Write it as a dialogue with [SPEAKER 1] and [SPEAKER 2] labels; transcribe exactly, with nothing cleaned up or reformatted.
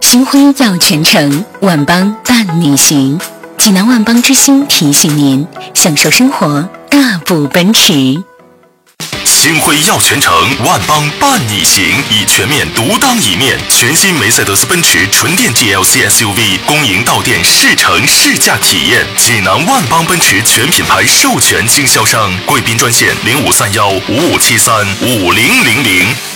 [SPEAKER 1] 星辉耀全城，万邦伴你行。济南万邦之星提醒您，享受生活，大步奔驰。
[SPEAKER 2] 星辉耀全城，万邦伴你行，以全面独当一面。全新梅赛德斯奔驰纯电 G L C S U V 公营到店试乘试驾体验。济南万邦奔驰全品牌授权经销商，贵宾专线零五三幺五五七三五零零零。